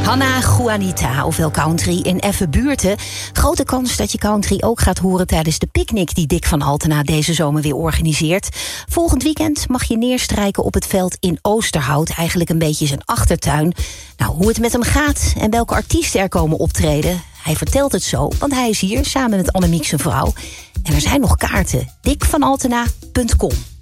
Hanna Juanita, ofwel country in effe buurten. Grote kans dat je country ook gaat horen tijdens de picknick die Dick van Altena deze zomer weer organiseert. Volgend weekend mag je neerstrijken op het veld in Oosterhout, eigenlijk een beetje zijn achtertuin. Nou, hoe het met hem gaat en welke artiesten er komen optreden, hij vertelt het zo, want hij is hier samen met Annemiek zijn vrouw. En er zijn nog kaarten. dickvanaltena.com